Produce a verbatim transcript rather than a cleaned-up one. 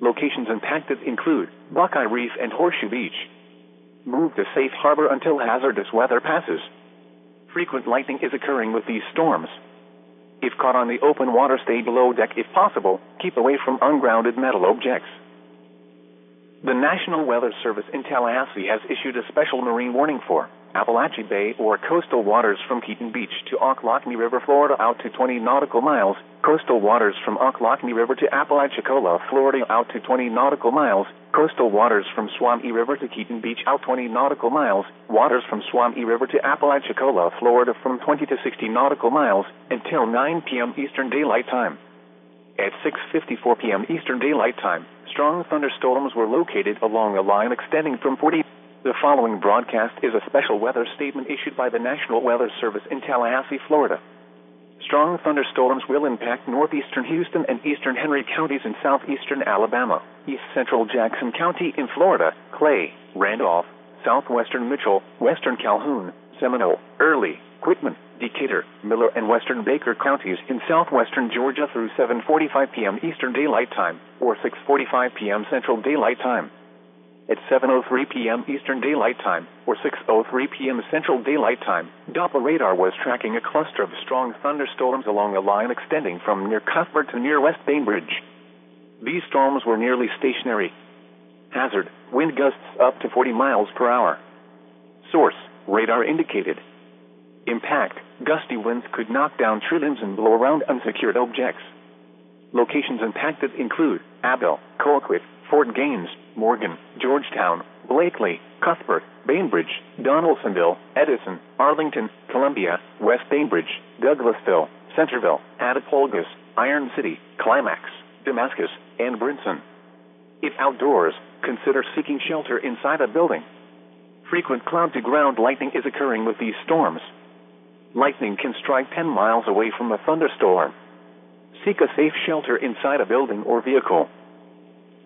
Locations impacted include Buckeye Reef and Horseshoe Beach. Move to safe harbor until hazardous weather passes. Frequent lightning is occurring with these storms. If caught on the open water, stay below deck if possible. Keep away from ungrounded metal objects. The National Weather Service in Tallahassee has issued a special marine warning for Appalachia Bay or coastal waters from Keaton Beach to Ocklawahamie River, Florida out to twenty nautical miles, coastal waters from Ocklawahamie River to Apalachicola, Florida out to twenty nautical miles, coastal waters from Swanee River to Keaton Beach out twenty nautical miles, waters from Swanee River to Apalachicola, Florida from twenty to sixty nautical miles, until nine p.m. Eastern Daylight Time. At six fifty-four p.m. Eastern Daylight Time, strong thunderstorms were located along a line extending from forty. The following broadcast is a special weather statement issued by the National Weather Service in Tallahassee, Florida. Strong thunderstorms will impact northeastern Houston and eastern Henry counties in southeastern Alabama, east central Jackson County in Florida, Clay, Randolph, southwestern Mitchell, western Calhoun, Seminole, Early, Quitman, Decatur, Miller, and western Baker counties in southwestern Georgia through seven forty-five p.m. Eastern Daylight Time or six forty-five p.m. Central Daylight Time. At seven oh three p.m. Eastern Daylight Time or six oh three p.m. Central Daylight Time, Doppler radar was tracking a cluster of strong thunderstorms along a line extending from near Cuthbert to near West Bainbridge. These storms were nearly stationary. Hazard: wind gusts up to forty miles per hour. Source: radar indicated. Impact: gusty winds could knock down tree limbs and blow around unsecured objects. Locations impacted include Abel, Colquitt, Fort Gaines, Morgan, Georgetown, Blakely, Cuthbert, Bainbridge, Donaldsonville, Edison, Arlington, Columbia, West Bainbridge, Douglasville, Centerville, Attapulgos, Iron City, Climax, Damascus, and Brinson. If outdoors, consider seeking shelter inside a building. Frequent cloud-to-ground lightning is occurring with these storms. Lightning can strike ten miles away from a thunderstorm. Seek a safe shelter inside a building or vehicle.